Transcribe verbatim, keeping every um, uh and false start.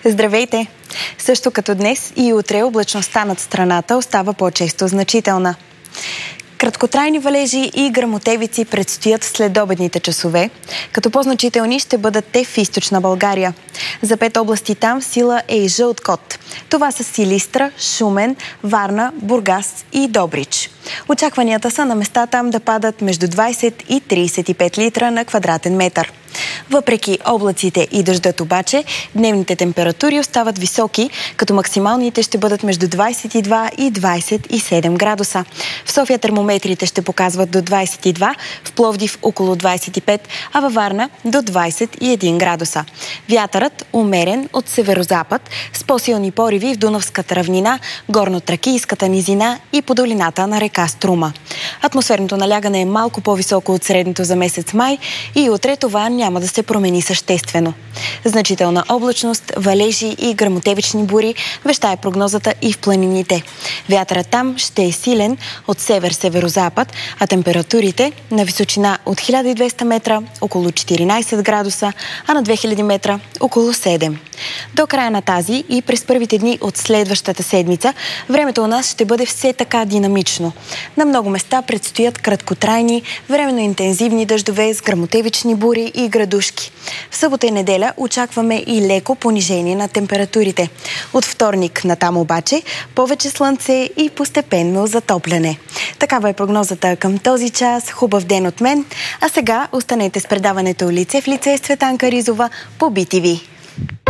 Здравейте! Също като днес и утре облачността над страната остава по-често значителна. Краткотрайни валежи и гръмотевици предстоят след обедните часове, като по-значителни ще бъдат те в източна България. За пет области там сила е и жълт код. Това са Силистра, Шумен, Варна, Бургас и Добрич. Очакванията са на места там да падат между двайсет и трийсет и пет литра на квадратен метър. Въпреки облаците и дъждът обаче, дневните температури остават високи, като максималните ще бъдат между двайсет и два и двайсет и седем градуса. В София термометрите ще показват до двайсет и два, в Пловдив около двайсет и пет, а във Варна до двайсет и един градуса. Вятърът умерен от северозапад с по-силни пориви в Дунавската равнина, горно-тракийската низина и по долината на река Струма. Атмосферното налягане е малко по-високо от средното за месец май и утре това няма да се промени съществено. Значителна облачност, валежи и гръмотевични бури вещае прогнозата и в планините. Вятърът там ще е силен от север-северозапад, а температурите на височина от хиляда и двеста метра около четиринайсет градуса, а на две хиляди метра около седем. До края на тази и през първите дни от следващата седмица времето у нас ще бъде все така динамично. На много места предстоят краткотрайни, временно интензивни дъждове с гръмотевични бури и градушки. В събота и неделя очакваме и леко понижение на температурите. От вторник натам обаче повече слънце и постепенно затопляне. Такава е прогнозата към този час. Хубав ден от мен. А сега останете с предаването Лице в лице с Цветанка Ризова по Би Ти Ви.